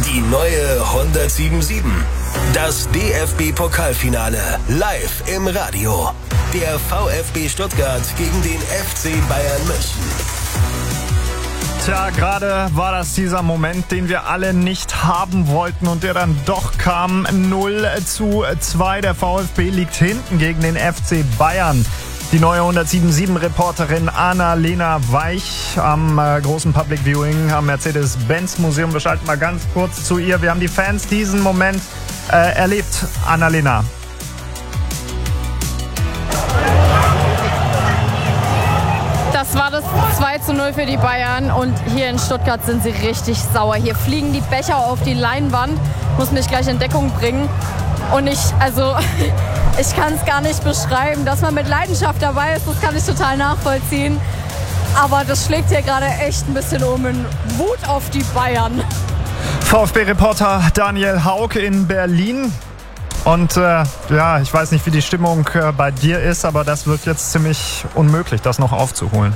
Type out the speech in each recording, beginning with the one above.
Die neue 107.7. Das DFB-Pokalfinale live im Radio. Der VfB Stuttgart gegen den FC Bayern München. Tja, gerade war das dieser Moment, den wir alle nicht haben wollten und der dann doch kam. 0:2. Der VfB liegt hinten gegen den FC Bayern. Die neue 107.7-Reporterin Anna-Lena Weich am großen Public Viewing am Mercedes-Benz-Museum. Wir schalten mal ganz kurz zu ihr. Wir haben die Fans diesen Moment erlebt. Anna-Lena. Das war das 2:0 für die Bayern und hier in Stuttgart sind sie richtig sauer. Hier fliegen die Becher auf die Leinwand, muss mich gleich in Deckung bringen. Und ich kann es gar nicht beschreiben, dass man mit Leidenschaft dabei ist, das kann ich total nachvollziehen. Aber das schlägt hier gerade echt ein bisschen um in Wut auf die Bayern. VfB-Reporter Daniel Hauke in Berlin. Und ich weiß nicht, wie die Stimmung bei dir ist, aber das wird jetzt ziemlich unmöglich, das noch aufzuholen.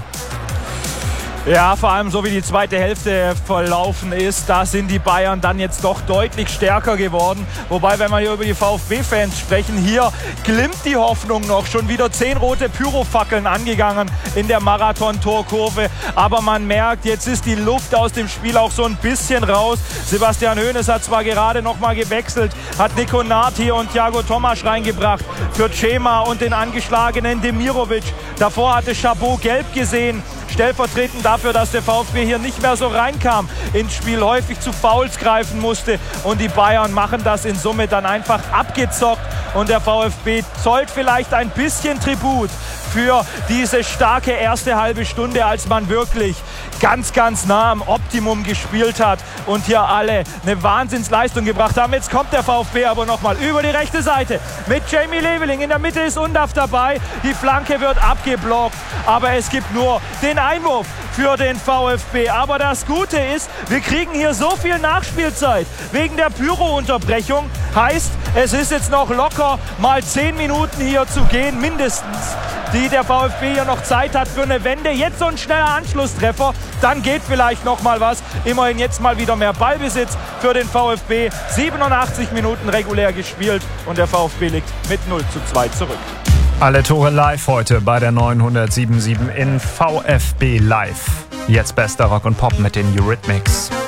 Ja, vor allem so wie die zweite Hälfte verlaufen ist, da sind die Bayern dann jetzt doch deutlich stärker geworden. Wobei, wenn wir hier über die VfB-Fans sprechen, hier glimmt die Hoffnung noch. Schon wieder 10 rote Pyrofackeln angegangen in der Marathon-Torkurve. Aber man merkt, jetzt ist die Luft aus dem Spiel auch so ein bisschen raus. Sebastian Hoeneß hat zwar gerade noch mal gewechselt, hat Nico Nati und Thiago Tomasch reingebracht für Cema und den angeschlagenen Demirovic. Davor hatte Chabot gelb gesehen. Stellvertretend dafür, dass der VfB hier nicht mehr so reinkam ins Spiel, häufig zu Fouls greifen musste. Und die Bayern machen das in Summe dann einfach abgezockt. Und der VfB zollt vielleicht ein bisschen Tribut für diese starke erste halbe Stunde, als man wirklich ganz, ganz nah am Optimum gespielt hat und hier alle eine Wahnsinnsleistung gebracht haben. Jetzt kommt der VfB aber nochmal über die rechte Seite mit Jamie Leveling. In der Mitte ist Undav dabei. Die Flanke wird abgeblockt, aber es gibt nur den Einwurf für den VfB. Aber das Gute ist, wir kriegen hier so viel Nachspielzeit wegen der Pyro-Unterbrechung. Heißt, es ist jetzt noch locker mal 10 Minuten hier zu gehen, mindestens, die der VfB hier noch Zeit hat für eine Wende. Jetzt so ein schneller Anschlusstreffer, dann geht vielleicht noch mal was. Immerhin jetzt mal wieder mehr Ballbesitz für den VfB. 87 Minuten regulär gespielt und der VfB liegt mit 0:2 zurück. Alle Tore live heute bei der 907.7 in VfB Live. Jetzt bester Rock und Pop mit den Eurythmics.